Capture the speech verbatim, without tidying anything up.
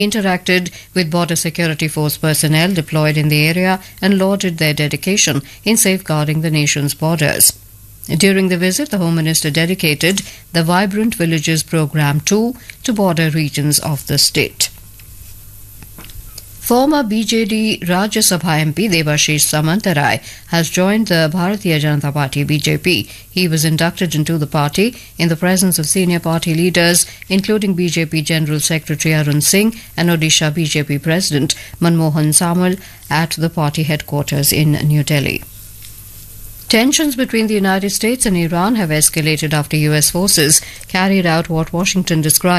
interacted with Border Security Force personnel deployed in the area and lauded their dedication in safeguarding the nation's borders. During the visit, the Home Minister dedicated the Vibrant Villages Programme two to border regions of the state. Former B J D Rajya Sabha M P Debashish Samantarai has joined the Bharatiya Janata Party B J P. He was inducted into the party in the presence of senior party leaders including B J P General Secretary Arun Singh and Odisha B J P President Manmohan Samal at the party headquarters in New Delhi. Tensions between the United States and Iran have escalated after U S forces carried out what Washington described